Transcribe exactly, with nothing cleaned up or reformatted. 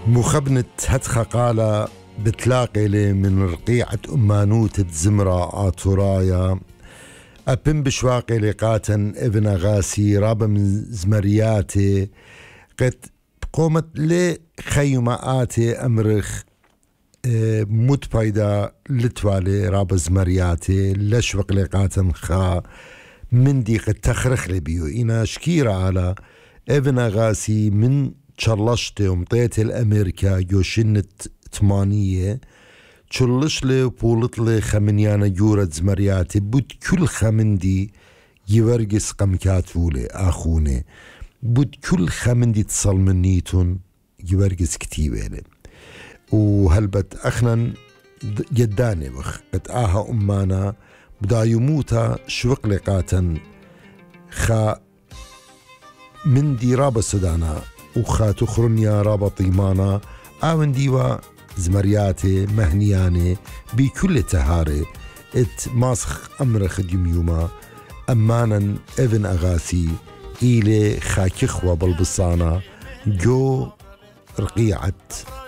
مخبنة هتخا قال بتلاقي لي من رقيعة أمانوت زمرة آتورايا أبن بشواقي لقاتا ابن غاسي رابا من زمرياتي قد قومت لي خيماءاتي أمرخ اه متبايدا لتوالي رابا زمرياتي لشوق لقاتا خا من دي قد تخرخ لي بيو إنا شكيرة على ابن غاسي من تشلشتي ومطيت الأمريكا يوشنت ثمانية تشلش لي وبولت لي خمنيانا جورة زمرياتي بود كل خمندي يورقس قمكاتولي آخوني بود كل خمندي تصل منيتون يورقس كتيبيلي وهلبت أخنا جداني بخ قد آها أمانا بدا يموتا شوق لقاتا خا من دي رابا سودانا وخا تخرنيا رابا طيمانا آون ديوا زمرياتي مهنياني بكل تهاري ات ماسخ أمر خديم يوما أمانا ابن أغاثي إلي خاكخوا بالبصانة جو رقيعة